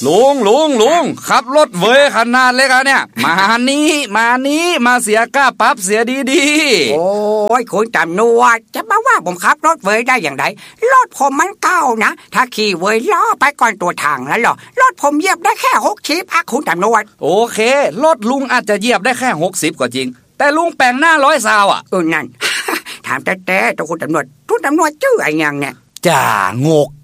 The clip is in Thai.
ลุงขับรถเว้ยขนาดเล็กอะเนี่ยมานี้มาเสียค่าปรับเสียดีๆโอ้ยคุณตำรวจจะมาว่าผมขับรถเว้ยได้อย่างไรรถผมมันเก่านะถ้าขี่เว้ยล้อไปก่อนตัวทางแล้วหรอรถผมเหยียบได้แค่60อะคุณตำรวจโอเครถลุงอาจจะเหยียบได้แค่60ก็จริงแต่ลุงแปลงหน้า100 ซาวอ่ะนั่น ถามแต่ตัวคุณตำรวจชื่ออะไรยังเนี่ยจ่างก